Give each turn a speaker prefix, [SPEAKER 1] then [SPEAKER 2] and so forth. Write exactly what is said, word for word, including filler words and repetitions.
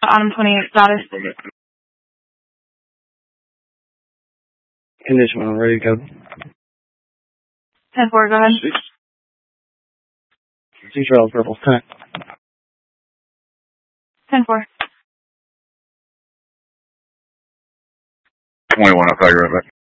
[SPEAKER 1] Autumn twenty-eight status.
[SPEAKER 2] Condition one, ready to go.
[SPEAKER 1] ten four, go ahead.
[SPEAKER 2] Six Charles Purple, ten.
[SPEAKER 1] ten four.
[SPEAKER 3] twenty-one, I'll call you right back.